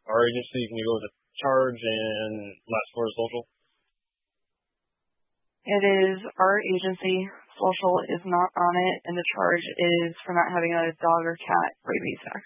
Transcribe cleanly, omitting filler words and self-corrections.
our agency? Can you go with the charge and last four is social? It is our agency. Social is not on it, and the charge is for not having a dog or cat rabies vaccine.